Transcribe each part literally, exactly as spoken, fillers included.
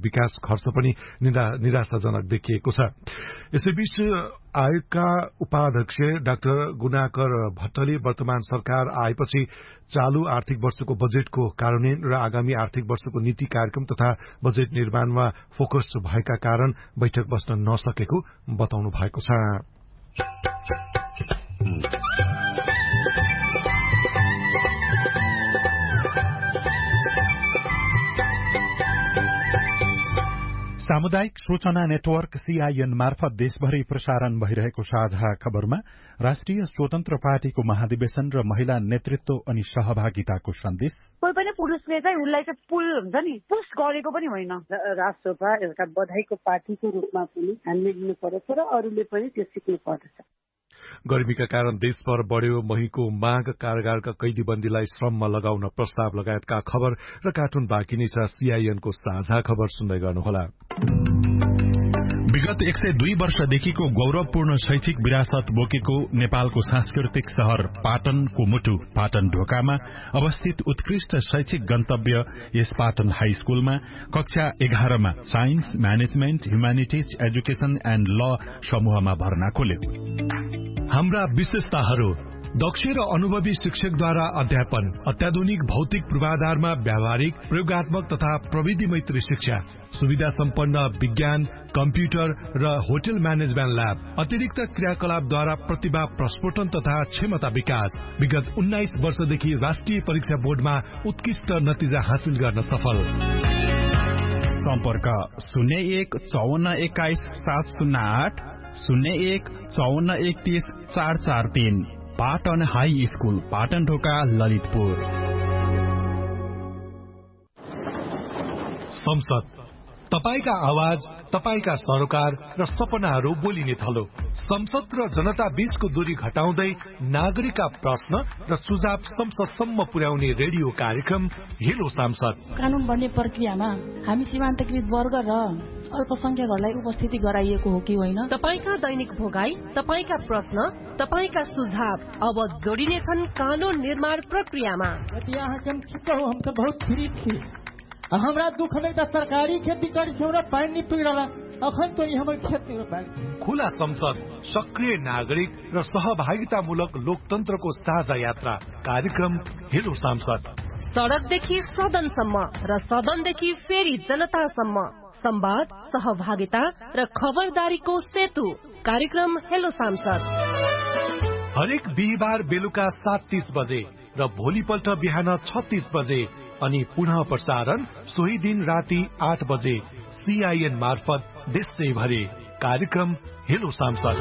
विकास खर्च पनि निराशाजनक देखिएको छ। यसैबीच आयोगका उपाध्यक्ष डाक्टर गुणाकर भट्टले वर्तमान सरकार आएपछि चालू आर्थिक वर्षको बजेटको कार्यान्वयन र आगामी आर्थिक वर्षको नीति कार्यक्रम तथा बजेट निर्माणमा फोकस भएका कारण बैठक बस्न नसकेको बताउनु भएको छ। सामुदायिक सूचना नेटवर्क सीआईएन मार्फत देशभरि प्रसारण भइरहेको साझा खबरमा राष्ट्रिय स्वतन्त्र पार्टीको महाधिवेशन र महिला नेतृत्व अनि सहभागिताको सन्देश। कोही पनि पुरुषले चाहिँ उसलाई चाहिँ पुल हुन्छ नि पुस गरेको पनि होइन। राष्ट्रसभा एउटा बधाईको पार्टीको रूपमा पनि हामीले लिनु पर्दछ र अरूले पनि त्यो सिक्नु पर्दछ। गर्मीका कारण देशभर बढ्यो महीको माग, कारागारका कैदीबन्दीलाई श्रममा लगाउन प्रस्ताव लगायतका खबर र कार्टुन बाँकी नै छ। सीआईएनको साझा खबर सुन्दै गर्नुहोला। विगत एक सय दुई वर्षदेखिको गौरवपूर्ण शैक्षिक विरासत बोकेको नेपालको सांस्कृतिक शहर पाटनको मुटु पाटन ढोकामा अवस्थित उत्कृष्ट शैक्षिक गन्तव्य यस पाटन हाई स्कूलमा कक्षा एघारमा science, management, humanities, education and ल समूहमा भर्ना खोल्यो। हाम्रा विशेषताहरू: दक्ष र अनुभवी शिक्षकद्वारा अध्यापन, अत्याधुनिक भौतिक पूर्वाधारमा व्यावहारिक, प्रयोगात्मक तथा प्रविधि मैत्री शिक्षा, सुविधा सम्पन्न विज्ञान, कम्प्युटर र होटल म्यानेजमेन्ट ल्याब, अतिरिक्त क्रियाकलापद्वारा प्रतिभा प्रस्फोटन तथा क्षमता विकास। विगत उन्नाइस वर्षदेखि राष्ट्रिय परीक्षा बोर्डमा उत्कृष्ट नतिजा हासिल गर्न सफल। सम्पर्क शून्य एक चौवन्न एक्काइस सात शून्य आठ शून्य एक चौवन्न एकतीस चार चार तीन। पाटन हाई स्कूल, पाटन ढोका, ललितपुर। संसद, तपाईका आवाज, तपाईका सरोकार र सपनाहरू बोलिने थलो। संसद र जनता बीचको दूरी घटाउँदै नागरिकका प्रश्न र सुझाव संसदसम्म पुर्याउने रेडियो कार्यक्रम हेलो सांसद। कानून बन्ने प्रक्रियामा हामी सीमान्तकृत वर्ग र अल्पसंख्यकहरूलाई उपस्थिति गराइएको हो कि होइन? तपाईका दैनिक भोगाई, तपाईका प्रश्न, तपाईका सुझाव अब जोडिने छन् कानून निर्माण प्रक्रियामा। यहाँ हम तो बहुत फ्री थी। हमरा दुख में तो सरकारी खेती करी र पानी पिरला अखन तो हमर खेत में पानी। खुला संसद, सक्रिय नागरिक र सहभागितामूलक लोकतन्त्रको साझा यात्रा कार्यक्रम हेलो सांसद। सडकदेखि सदनसम्म र सदनदेखि फेरि जनतासम्म संवाद, सहभागिता र खबरदारीको सेतु कार्यक्रम हेलो सांसद। हरेक बिहिबार बेलुका सात तीस बजे र भोलिपल्ट बिहान छत्तीस बजे अनि पुनः प्रसारण सोही दिन राति आठ बजे सीआईएन मार्फत देशैभरि कार्यक्रम हेलो सांसद।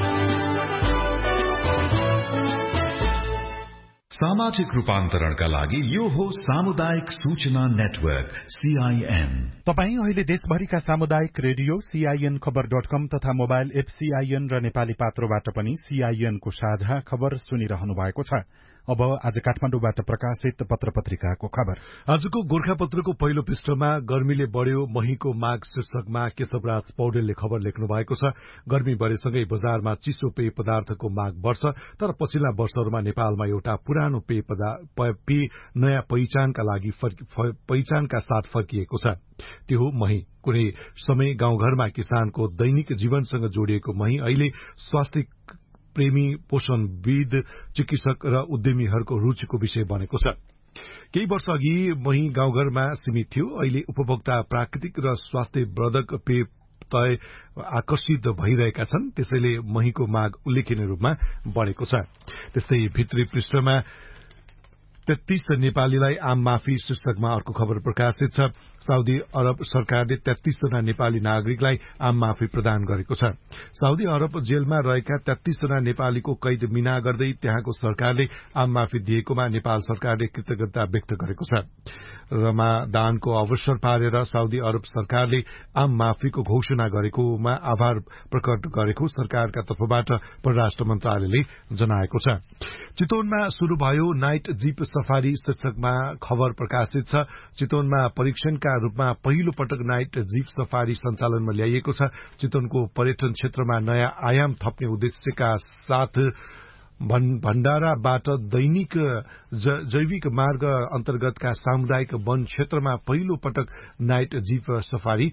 सामाजिक रूपान्तरणका लागि यो हो सामुदायिक सूचना नेटवर्क सीआईएन। तपाईँ अहिले देशभरिका सामुदायिक रेडियो सीआईएन खबर डट कम तथा मोबाइल एप सीआईएन र नेपाली पात्रोबाट पनि सीआईएनको साझा खबर सुनिरहनु भएको छ। अब आज काठमाडौँबाट प्रकाशित पत्र पत्रिकाको खबर। आजको गोर्खापत्रको पहिलो पृष्ठमा गर्मीले बढ्यो महीको माग शीर्षकमा केशवराज पौडेलले खबर लेख्नु भएको छ। गर्मी बढेसँगै बजारमा चिसो पेय पदार्थको माग बढ्छ, तर पछिल्ला वर्षहरूमा नेपालमा एउटा पुरानो पेय पेय नयाँ पहिचानका लागि पहिचानका साथ फर्किएको छ। त्यो हो मही। कुनै समय गाउँघरमा किसानको दैनिक जीवनसँग जोडिएको मही अहिले स्वास्थ्य प्रेमी, पोषणविद, चिकित्सक र उद्यमीहरूको रुचिको विषय बनेको छ। केही वर्ष अघि मही गाउँघरमा सीमित थियो। अहिले उपभोक्ता प्राकृतिक र स्वास्थ्यवर्धक पेय तय आकर्षित भइरहेका छन्, त्यसैले महीको माग उल्लेखनीय रूपमा बढेको छ। त्यस्तै भित्री पृष्ठमा तेत्तीस नेपालीलाई आम माफी शीर्षकमा अर्को खबर प्रकाशित छ। साउदी अरब सरकारले तेत्तीस जना नेपाली नागरिकलाई आम माफी प्रदान गरेको छ। साउदी अरब जेलमा रहेका तेत्तीस जना नेपालीको कैद मिना गर्दै त्यहाँको सरकारले आम माफी दिएकोमा नेपाल सरकारले कृतज्ञता व्यक्त गरेको छ। रमादानको अवसर पारेर साउदी अरब सरकारले आम माफीको घोषणा गरेकोमा आभार प्रकट गरेको सरकारका तर्फबाट परराष्ट्र मन्त्रालयले जनाएको छ। चितवनमा शुरू भयो नाइट जीप सफारी शीर्षकमा खबर प्रकाशित छ। चितवनमा परीक्षणका रूपमा पहिलो पटक नाइट जीप सफारी सञ्चालनमा ल्याइएको छ। चितवनको पर्यटन क्षेत्रमा नयाँ आयाम थप्ने उद्देश्यका साथ भण्डाराबाट दैनिक जैविक मार्ग अन्तर्गतका सामुदायिक वन क्षेत्रमा पहिलो पटक नाइट जीप सफारी